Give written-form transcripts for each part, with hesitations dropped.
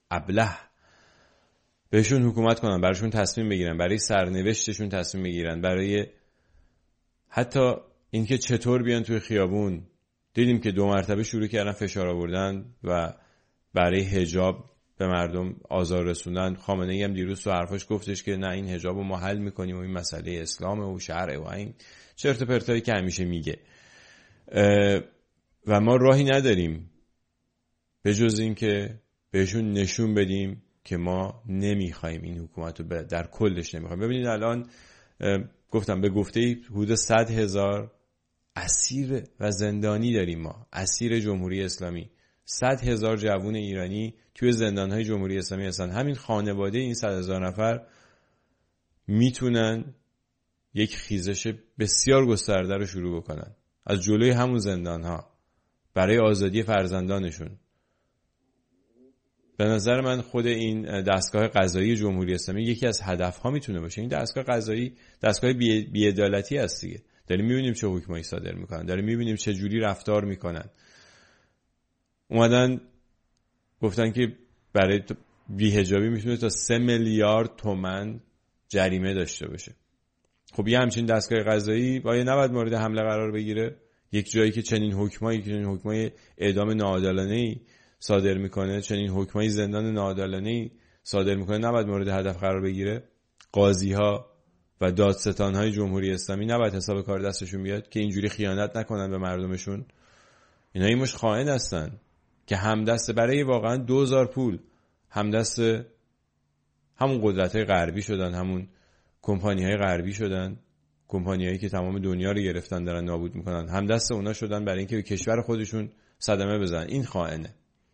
ابله بهشون حکومت کنن، براشون تصمیم بگیرن، برای سرنوشتشون تصمیم بگیرن، برای حتی اینکه چطور بیان توی خیابون. دیدیم که 2 مرتبه شروع کردن فشار آوردن و برای حجاب به مردم آزار رسوندن. خامنه‌ای هم دیروز تو حرفاش گفتش که نه این حجابو ما حل میکنیم و این مسئله اسلامه و شرعه و این چرت و پرتایی که همیشه میگه. و ما راهی نداریم به جز این که بهشون نشون بدیم که ما نمیخوایم این حکومت رو در کلش نمیخوایم. ببینید الان گفتم به گفته حدود 100,000 اسیر و زندانی داریم ما، اسیر جمهوری اسلامی. 100,000 جوان ایرانی توی زندانهای جمهوری اسلامی هستن. همین خانواده این 100,000 نفر میتونن یک خیزش بسیار گسترده رو شروع بکنن از جلوی همون زندانها برای آزادی فرزندانشون. به نظر من خود این دستگاه قضایی جمهوری اسلامی یکی از هدفها میتونه باشه. این دستگاه قضایی دستگاه بی‌عدالتی است دیگه. داریم میبینیم چه حکمایی صادر میکنن، داریم میبینیم چه جوری رفتار میکنن. اومدن گفتن که برای بی‌حجابی میتونه تا 3 میلیارد تومان جریمه داشته باشه. خب یه همچین دستگاه قضایی باید نباید مورد حمله قرار بگیره؟ یک جایی که چنین حکمای اعدام ناعادلانه‌ای صادر میکنه، چنین حکمای زندان ناعادلانه‌ای صادر میکنه، نباید مورد هدف قرار بگیره؟ قاضی‌ها و دادستان‌های جمهوری اسلامی نباید حساب کار دستشون بیاد که اینجوری خیانت نکنن به مردمشون؟ اینا این مش خائن هستن که همدست برای واقعا 2000 پول همدست همون قدرت‌های غربی شدن، همون کمپانی‌های غربی شدن، کمپانیایی که تمام دنیا رو گرفتن دارن نابود میکنن، همدست اونا شدن برای اینکه به کشور خودشون صدمه بزنن. این خائنه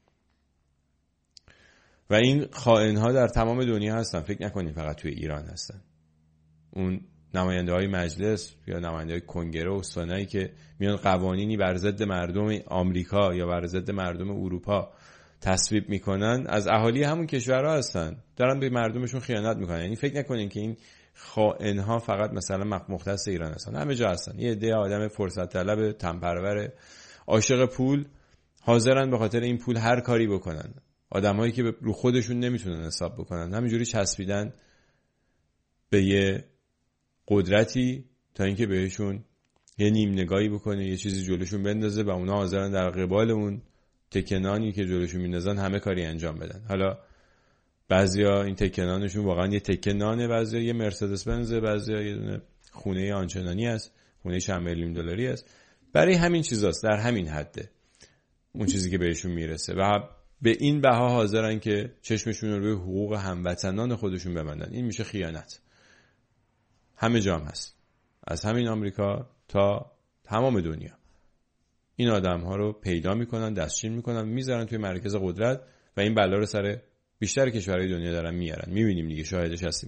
و این خائن‌ها در تمام دنیا هستن. فکر نکنید فقط توی ایران هستن. اون نماینده‌های مجلس یا نماینده‌های کنگره و سنایی که میان قوانینی بر ضد مردم آمریکا یا بر ضد مردم اروپا تصویب میکنن، از اهالی همون کشورها هستن، دارن به مردمشون خیانت میکنن. یعنی فکر نکنین که این خائن‌ها فقط مثلا مختص ایران هستن، همه جا هستن. یه عده آدم فرصت طلب، تنپرور، عاشق پول، حاضرن به خاطر این پول هر کاری بکنن. آدمایی که رو خودشون نمیتونن حساب بکنن، همینجوری چسبیدن به یه قدرتی تا اینکه بهشون یه نیم نگاهی بکنه، یه چیزی جلوشون بندازه و اونا حاضرن در قبال اون تکنانی که جلوشون میندازن همه کاری انجام بدن. حالا بعضیا این تکنانشون واقعا یه تکنانه، بعضیا یه مرسدس بنز، بعضیا یه دونه خونه آنچنانی است، خونه $1 میلیون است. برای همین چیزاست، در همین حده اون چیزی که بهشون میرسه و به این بها حاضرن که چشمشون رو روی حقوق هموطنان خودشون ببندن. این میشه خیانت. همه جا هم هست، از همین آمریکا تا تمام دنیا. این آدم ها رو پیدا میکنن، دستچین میکنن، میذارن توی مرکز قدرت و این بلا رو سر بیشتر کشورهای دنیا دارن میارن. میبینیم دیگه، شاهدش هستیم.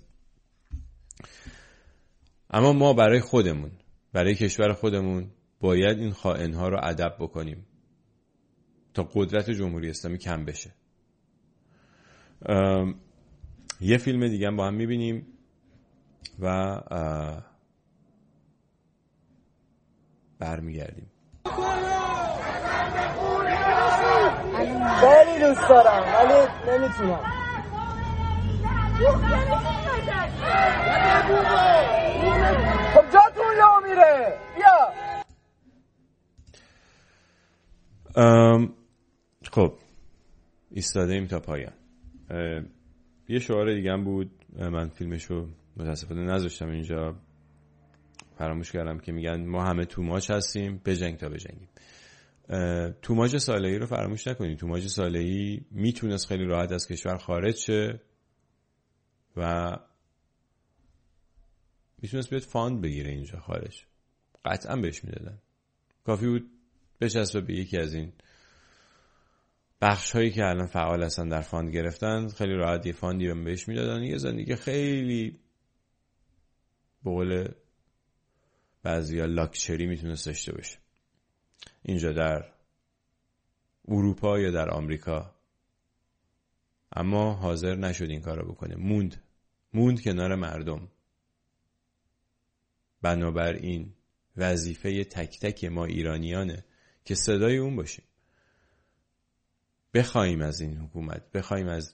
اما ما برای خودمون، برای کشور خودمون باید این خائن‌ها رو ادب بکنیم تا قدرت جمهوری اسلامی کم بشه. یه فیلم دیگه هم با هم میبینیم و برمیگردیم. خیلی دوست دارم ولی نمیتونم. خب جاتون لا میره. بیا. خب ایستاده ایم تا پایان. یه شعار دیگه هم بود، من فیلمشو متاسفانه نذاشتم اینجا، فراموش کردم، که میگن ما همه توماج هستیم، بجنگ تا بجنگیم. توماج صالحی رو فراموش نکنید. توماج صالحی میتونست خیلی راحت از کشور خارج شه و میتونست بیاد فاند بگیره اینجا خارج. قطعا بهش میدادن. کافی بود بچسبه به یکی از این بخش هایی که الان فعال هستن در فاند گرفتن، خیلی راحت یه فاندی بهش میدادن، یه زندگی خیلی به قول بعضیا لاکچری میتونست داشته باشه اینجا در اروپا یا در آمریکا. اما حاضر نشد این کارو بکنه، موند کنار مردم. بنابراین وظیفه تک تک ما ایرانیانه که صدای اون باشیم، بخوایم از این حکومت، بخوایم از